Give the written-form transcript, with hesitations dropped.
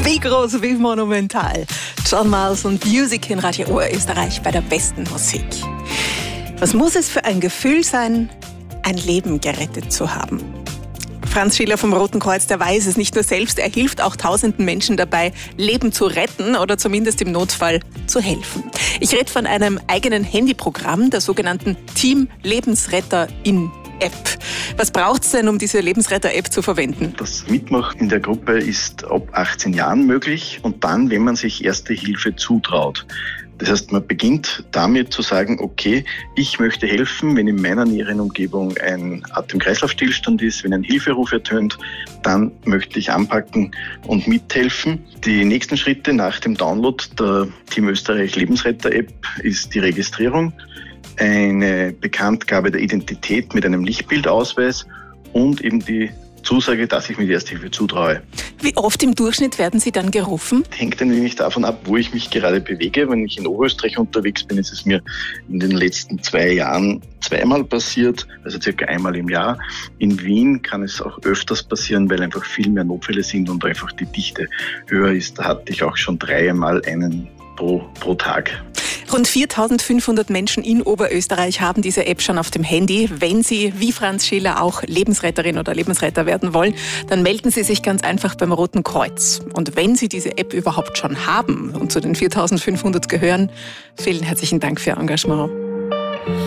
Wie groß, wie monumental. John Miles und Music in Radio Oberösterreich bei der besten Musik. Was muss es für ein Gefühl sein, ein Leben gerettet zu haben? Franz Schiller vom Roten Kreuz, der weiß es nicht nur selbst, er hilft auch tausenden Menschen dabei, Leben zu retten oder zumindest im Notfall zu helfen. Ich rede von einem eigenen Handyprogramm, der sogenannten Team Lebensretter in App. Was braucht es denn, um diese Lebensretter-App zu verwenden? Das Mitmachen in der Gruppe ist ab 18 Jahren möglich und dann, wenn man sich Erste Hilfe zutraut. Das heißt, man beginnt damit zu sagen, okay, ich möchte helfen, wenn in meiner näheren Umgebung ein Atem-Kreislauf-Stillstand ist, wenn ein Hilferuf ertönt, dann möchte ich anpacken und mithelfen. Die nächsten Schritte nach dem Download der Team Österreich Lebensretter-App ist die Registrierung, eine Bekanntgabe der Identität mit einem Lichtbildausweis und eben die Zusage, dass ich mir die Erste Hilfe zutraue. Wie oft im Durchschnitt werden Sie dann gerufen? Hängt ein wenig davon ab, wo ich mich gerade bewege. Wenn ich in Oberösterreich unterwegs bin, ist es mir in den letzten 2 Jahren zweimal passiert, also circa einmal im Jahr. In Wien kann es auch öfters passieren, weil einfach viel mehr Notfälle sind und einfach die Dichte höher ist. Da hatte ich auch schon 3-mal einen pro Tag. Rund 4.500 Menschen in Oberösterreich haben diese App schon auf dem Handy. Wenn Sie, wie Franz Schiller, auch Lebensretterin oder Lebensretter werden wollen, dann melden Sie sich ganz einfach beim Roten Kreuz. Und wenn Sie diese App überhaupt schon haben und zu den 4.500 gehören, vielen herzlichen Dank für Ihr Engagement.